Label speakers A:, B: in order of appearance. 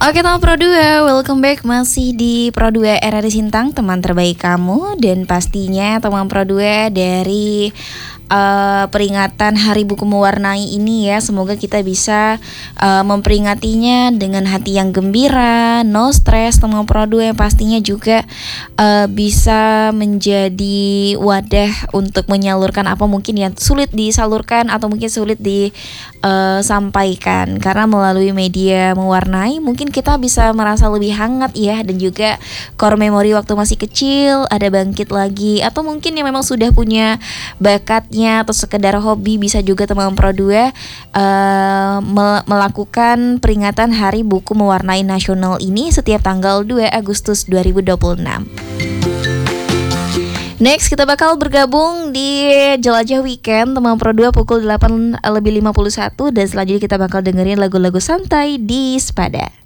A: Oke teman Pro 2, welcome back masih di Pro 2 RRI Sintang, teman terbaik kamu. Dan pastinya teman Pro 2 dari peringatan Hari Buku Mewarnai ini ya, semoga kita bisa memperingatinya dengan hati yang gembira, no stress teman Pro 2, yang pastinya juga bisa menjadi wadah untuk menyalurkan apa mungkin yang sulit disalurkan atau mungkin sulit disampaikan. Karena melalui media mewarnai mungkin kita bisa merasa lebih hangat ya, dan juga core memory waktu masih kecil ada bangkit lagi, atau mungkin yang memang sudah punya bakatnya atau sekedar hobi, bisa juga teman Pro 2 melakukan peringatan Hari Buku Mewarnai Nasional ini setiap tanggal 2 Agustus 2026. Next kita bakal bergabung di Jelajah Weekend teman Pro 2 pukul 8:51, dan selanjutnya kita bakal dengerin lagu-lagu santai di Spada.